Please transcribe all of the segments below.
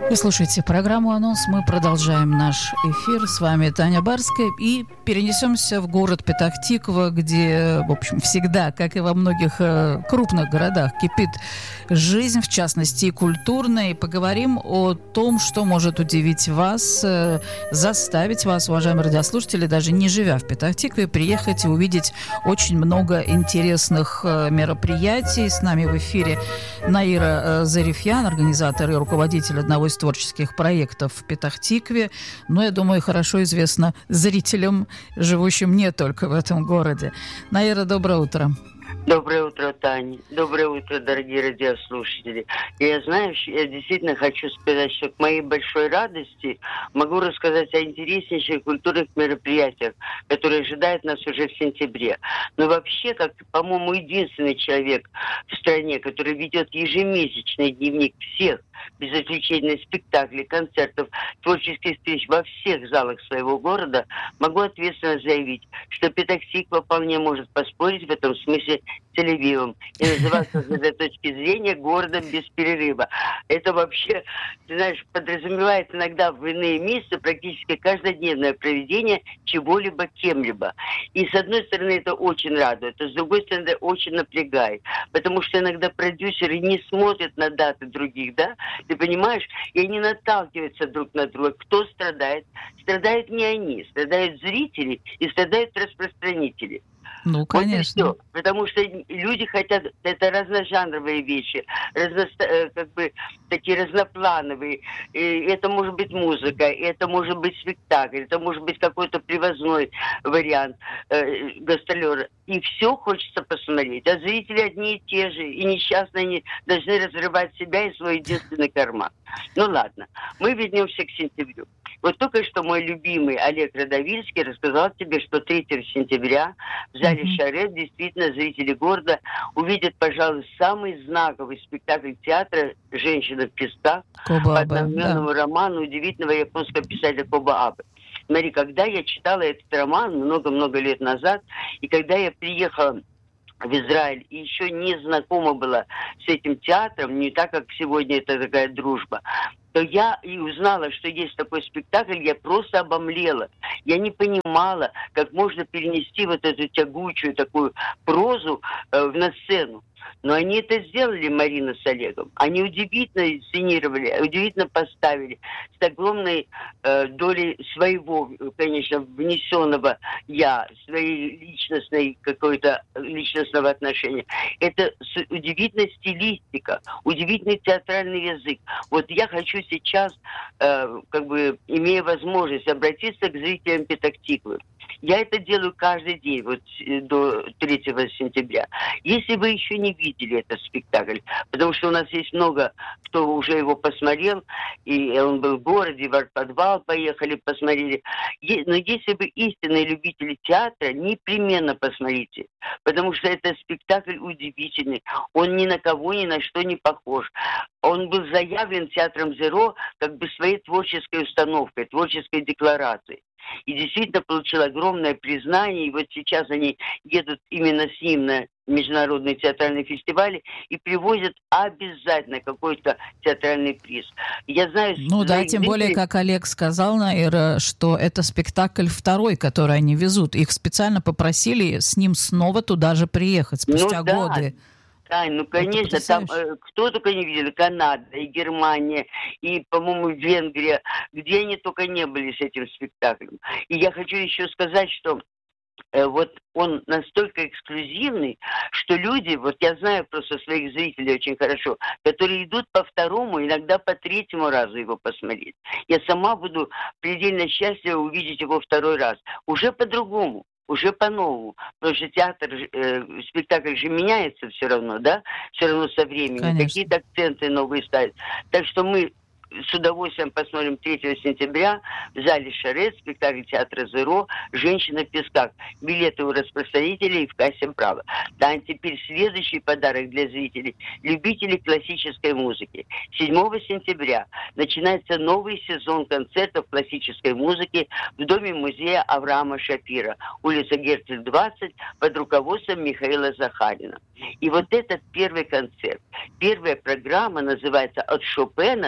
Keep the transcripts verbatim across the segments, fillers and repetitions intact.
Вы слушаете программу «Анонс». Мы продолжаем наш эфир. С вами Таня Барская. И перенесемся в город Петах-Тиква, где, в общем, всегда, как и во многих э, крупных городах, кипит жизнь, в частности, и культурная. И поговорим о том, что может удивить вас, э, заставить вас, уважаемые радиослушатели, даже не живя в Петах-Тикве, приехать и увидеть очень много интересных э, мероприятий. С нами в эфире Наира э, Зарифьян, организатор и руководитель одного из творческих проектов в Петах-Тикве. Но, я думаю, хорошо известно зрителям, живущим не только в этом городе. Наира, доброе утро. Доброе утро, Таня. Доброе утро, дорогие радиослушатели. Я знаю, я действительно хочу сказать, что к моей большой радости могу рассказать о интереснейших культурных мероприятиях, которые ожидают нас уже в сентябре. Но вообще, как, по-моему, единственный человек в стране, который ведет ежемесячный дневник всех, без исключения спектаклей, концертов, творческих встреч во всех залах своего города, могу ответственно заявить, что Петах-Тиква вполне может поспорить в этом смысле с Тель-Авивом и называться с этой точки зрения городом без перерыва. Это вообще, ты знаешь, подразумевает иногда в иные месяцы практически каждодневное проведение чего-либо кем-либо. И с одной стороны это очень радует, а с другой стороны это очень напрягает, потому что иногда продюсеры не смотрят на даты других, да, ты понимаешь, и они наталкиваются друг на друга. Кто страдает? Страдают не они, страдают зрители и страдают распространители. Ну, конечно. Вот и все. Потому что люди хотят, это разножанровые вещи, разно, как бы такие разноплановые. И это может быть музыка, это может быть спектакль, это может быть какой-то привозной вариант э, гастролера. И все хочется посмотреть. А зрители одни и те же, и несчастные они должны разрывать себя и свой единственный карман. Ну ладно, мы вернемся к сентябрю. Вот только что мой любимый Олег Радовильский рассказал тебе, что третьего сентября в зале mm-hmm. «Шарет» действительно зрители города увидят, пожалуй, самый знаковый спектакль театра «Женщина в песках» по одноименному да. роману удивительного японского писателя Коба Абе. Смотри, когда я читала этот роман много-много лет назад, и когда я приехала в Израиль и еще не знакома была с этим театром, не так, как сегодня это такая дружба, то я и узнала, что есть такой спектакль, я просто обомлела. Я не понимала, как можно перенести вот эту тягучую такую прозу э, на сцену. Но они это сделали, Марина с Олегом. Они удивительно инсценировали, удивительно поставили, с огромной э, долей своего, конечно, внесенного я, своей личностной какой-то личностного отношения. Это удивительная стилистика, удивительный театральный язык. Вот я хочу сейчас, э, как бы, имея возможность обратиться к зрителям Петах-Тиквы. Я это делаю каждый день, вот до третьего сентября. Если вы еще не видели этот спектакль, потому что у нас есть много, кто уже его посмотрел, и он был в городе, в арт-подвал поехали, посмотрели. Но если вы истинные любители театра, непременно посмотрите, потому что это спектакль удивительный. Он ни на кого, ни на что не похож. Он был заявлен театром «Зеро» как бы своей творческой установкой, творческой декларацией. И действительно получил огромное признание. И вот сейчас они едут именно с ним на международные театральные фестивали и привозят обязательно какой-то театральный приз. Я знаю... Ну да, тем зрителей... более, как Олег сказал, Наира, что это спектакль второй, который они везут. Их специально попросили с ним снова туда же приехать спустя ну, да. годы. Ань, ну, конечно, там э, кто только не видел, Канада, и Германия, и, по-моему, Венгрия, где они только не были с этим спектаклем. И я хочу еще сказать, что э, вот он настолько эксклюзивный, что люди, вот я знаю просто своих зрителей очень хорошо, которые идут по второму, иногда по третьему разу его посмотреть. Я сама буду предельно счастлива увидеть его второй раз. Уже по-другому. Уже по-новому, потому что театр, э, спектакль же меняется все равно, да, все равно со временем, Конечно. Какие-то акценты новые ставят. Так что мы с удовольствием посмотрим третьего сентября в зале «Шарет» спектакль театра «Зеро» «Женщина в песках». Билеты у распространителей и в кассе «Право». Да, а теперь следующий подарок для зрителей. Любителей классической музыки. седьмого сентября начинается новый сезон концертов классической музыки в Доме-музея Авраама Шапира. Улица Герцель, двадцать, под руководством Михаила Захарина. И вот этот первый концерт, первая программа называется «От Шопена до Эйзенштейна».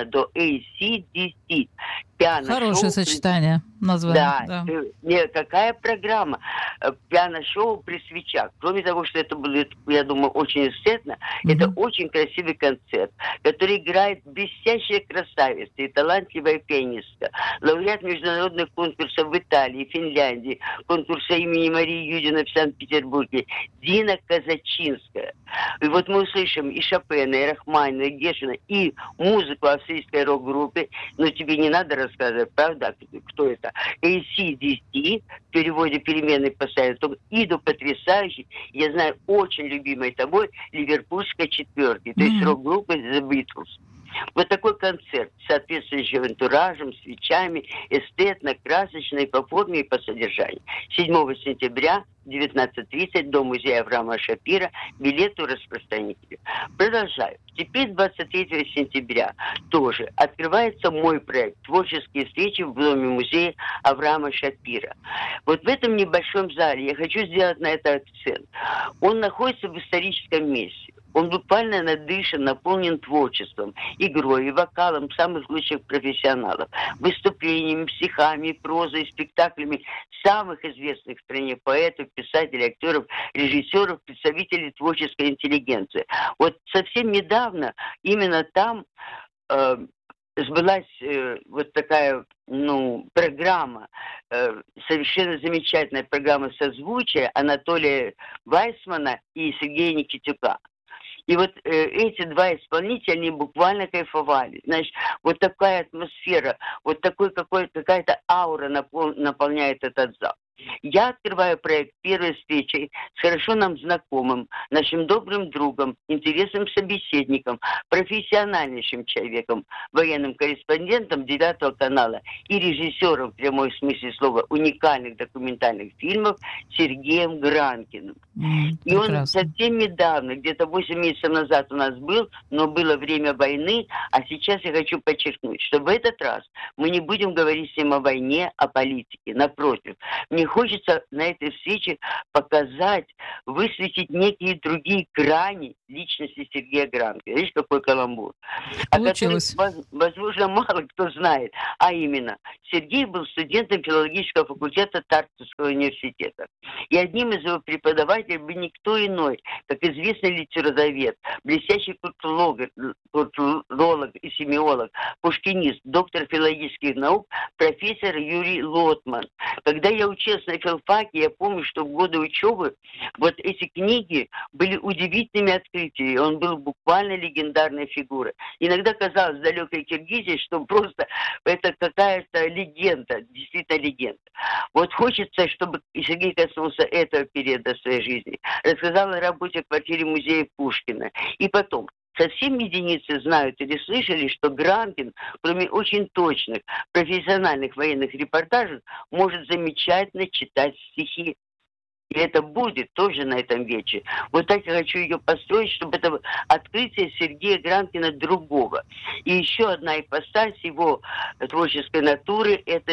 эй си ди си. Пиано-шоу. Хорошее сочетание названия. Да. да. Нет, какая программа? Пиано-шоу при свечах. Кроме того, что это будет, я думаю, очень эстетно, mm-hmm. это очень красивый концерт, который играет блестящая красавица и талантливая пианистка, лауреат международных конкурсов в Италии, Финляндии, конкурса имени Марии Юдина в Санкт-Петербурге, Дина Казачинская. И вот мы услышим и Шопена, и Рахманинова, и Гершвина, и музыку австрийской рок-группы, но тебе не надо рассказывать, правда, кто это? эй си ди си, в переводе переменной постоянно, Иду потрясающий, я знаю, очень любимой тобой, ливерпульской четверки, то есть рок-группы The Beatles. Вот такой концерт с соответствующим антуражем, свечами, эстетно, красочно и по форме, и по содержанию. седьмого сентября, девятнадцать тридцать, Дом музея Авраама Шапира, билеты у распространителя. Продолжаю. Теперь двадцать третьего сентября тоже открывается мой проект «Творческие встречи в Доме музея Авраама Шапира». Вот в этом небольшом зале я хочу сделать на это акцент. Он находится в историческом месте. Он буквально надышан, наполнен творчеством, игрой и вокалом самых лучших профессионалов, выступлениями, стихами, прозой, спектаклями самых известных в стране поэтов, писателей, актеров, режиссеров, представителей творческой интеллигенции. Вот совсем недавно именно там э, сбылась э, вот такая ну, программа, э, совершенно замечательная программа созвучия Анатолия Вайсмана и Сергея Никитюка. И вот э, эти два исполнителя, они буквально кайфовали. Значит, вот такая атмосфера, вот такой какой, какая-то аура напол, наполняет этот зал. Я открываю проект первой встречи с хорошо нам знакомым, нашим добрым другом, интересным собеседником, профессиональнейшим человеком, военным корреспондентом девятого канала и режиссером в прямой смысле слова уникальных документальных фильмов Сергеем Гранкиным. Mm, и он совсем недавно, где-то восемь месяцев назад у нас был, но было время войны, а сейчас я хочу подчеркнуть, что в этот раз мы не будем говорить с ним о войне, о политике. Напротив, мне хочется на этой встрече показать, высветить некие другие грани личности Сергея Гранкина. Видишь, какой каламбур. Получилось. О которых, возможно, мало кто знает. А именно, Сергей был студентом филологического факультета Тартовского университета. И одним из его преподавателей был никто иной, как известный литературовед, блестящий культуролог, культуролог и семиолог, пушкинист, доктор филологических наук, профессор Юрий Лотман. Когда я учился на филфаке, я помню, что в годы учебы вот эти книги были удивительными открытиями. Он был буквально легендарной фигурой. Иногда казалось в далекой Киргизии, что просто это какая-то легенда, действительно легенда. Вот хочется, чтобы Сергей коснулся этого периода своей жизни. Рассказал о работе в квартире музея Пушкина. И потом, совсем единицы знают или слышали, что Гранкин, кроме очень точных профессиональных военных репортажей, может замечательно читать стихи. И это будет тоже на этом вечере. Вот так я хочу ее построить, чтобы это открытие Сергея Гранкина другого. И еще одна ипостась его творческой натуры – это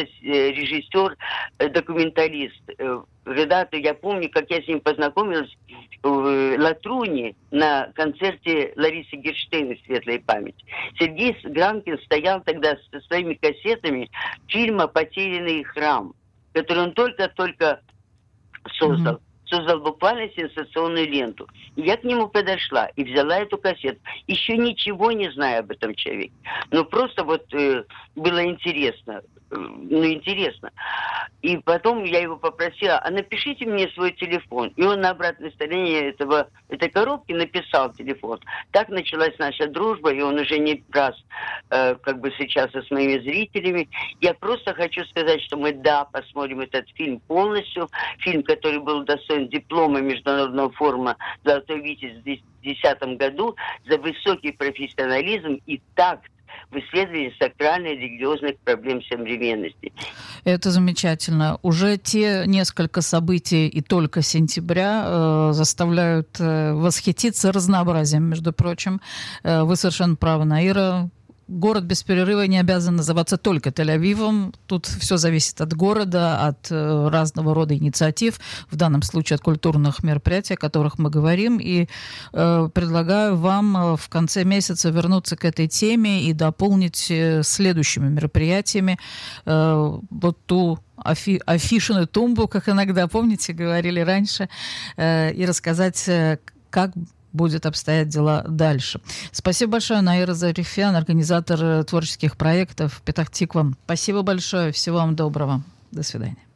режиссер-документалист. Когда-то я помню, как я с ним познакомилась в Латруне на концерте Ларисы Герштейн, светлая память. Сергей Гранкин стоял тогда со своими кассетами фильма «Потерянный храм», который он только-только создал. Mm-hmm. Создал буквально сенсационную ленту. И я к нему подошла и взяла эту кассету. Еще ничего не знаю об этом человеке. Но просто вот э, было интересно. Э, ну, интересно. И потом я его попросила, а напишите мне свой телефон. И он на обратной стороне этого, этой коробки написал телефон. Так началась наша дружба, и он уже не раз э, как бы сейчас со своими зрителями. Я просто хочу сказать, что мы, да, посмотрим этот фильм полностью. Фильм, который был достоин диплома Международного форума «Золотой Витязь» в две тысячи десятом году за высокий профессионализм и такт в исследовании сакральных и религиозных проблем современности. Это замечательно. Уже те несколько событий и только сентября э, заставляют э, восхититься разнообразием, между прочим. Э, вы совершенно правы, Наира. город без перерыва не обязан называться только Тель-Авивом. Тут все зависит от города, от э, разного рода инициатив, в данном случае от культурных мероприятий, о которых мы говорим. И э, предлагаю вам в конце месяца вернуться к этой теме и дополнить э, следующими мероприятиями э, вот ту афи, афишную тумбу, как иногда, помните, говорили раньше, э, и рассказать, э, как будет обстоять дела дальше. Спасибо большое, Наира Зарифян, организатор творческих проектов Петах-Тиква. Спасибо большое, всего вам доброго. До свидания.